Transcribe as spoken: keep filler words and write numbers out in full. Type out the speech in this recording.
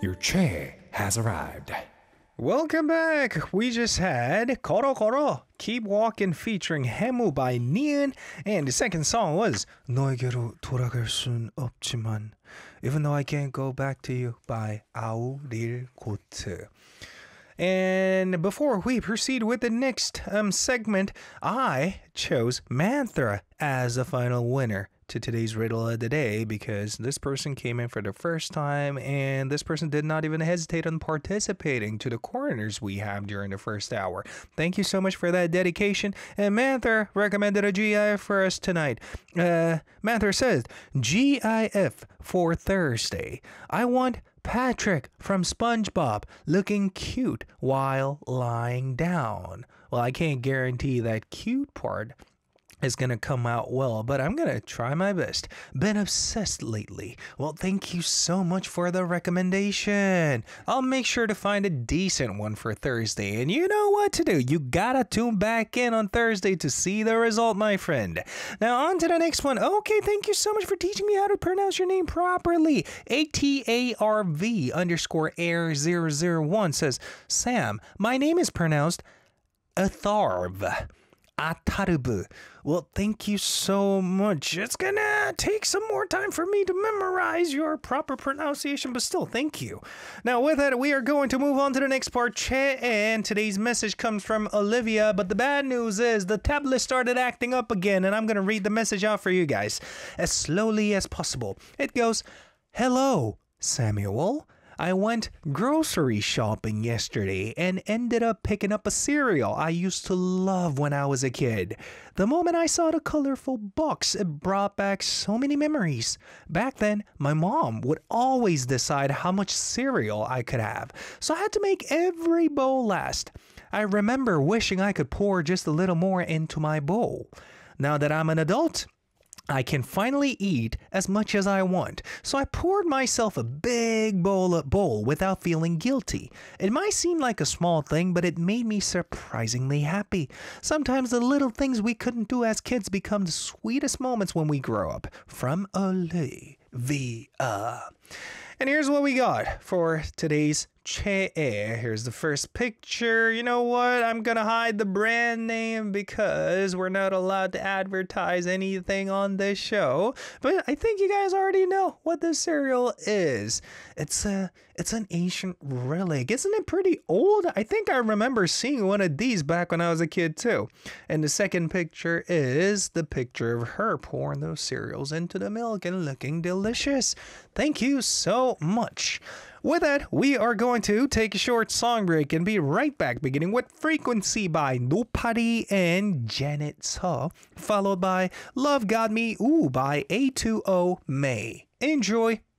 Your chair has arrived. Welcome back. We just had Koro Koro, Keep Walking featuring Hemu by Nian, and the second song was 너에게로 돌아갈 순 없지만 Even though I can't go back to you by Auril Kote. And before we proceed with the next um, segment, I chose Mantra as the final winner to today's riddle of the day because this person came in for the first time and this person did not even hesitate on participating to the corners we have during the first hour. Thank you so much for that dedication. And Manthur recommended a G I F for us tonight. Uh, Manthur says, G I F for Thursday. I want Patrick from SpongeBob looking cute while lying down. Well, I can't guarantee that cute part is going to come out well, but I'm going to try my best. Been obsessed lately. Well, thank you so much for the recommendation. I'll make sure to find a decent one for Thursday. And you know what to do. You gotta tune back in on Thursday to see the result, my friend. Now, on to the next one. Okay, thank you so much for teaching me how to pronounce your name properly. A T A R V underscore air zero zero one says, Sam, my name is pronounced Atharv. Atarubu. Well, thank you so much. It's gonna take some more time for me to memorize your proper pronunciation, but still, thank you. Now, with that, we are going to move on to the next part, Che, and today's message comes from Olivia, but the bad news is the tablet started acting up again, and I'm gonna read the message out for you guys as slowly as possible. It goes, Hello, Samuel. I went grocery shopping yesterday and ended up picking up a cereal I used to love when I was a kid. The moment I saw the colorful box, it brought back so many memories. Back then, my mom would always decide how much cereal I could have, so I had to make every bowl last. I remember wishing I could pour just a little more into my bowl. Now that I'm an adult, I can finally eat as much as I want, so I poured myself a big bowl of bowl without feeling guilty. It might seem like a small thing, but it made me surprisingly happy. Sometimes the little things we couldn't do as kids become the sweetest moments when we grow up. From Olivia. And here's what we got for today's Che. Here's the first picture. You know what? I'm gonna hide the brand name because we're not allowed to advertise anything on this show. But I think you guys already know what this cereal is. It's a it's an ancient relic. Isn't it pretty old? I think I remember seeing one of these back when I was a kid too. And the second picture is the picture of her pouring those cereals into the milk and looking delicious. Thank you so much. With that, we are going to take a short song break and be right back, beginning with Frequency by Nopari and Janet Saw, followed by Love Got Me Ooh by A two O May. Enjoy!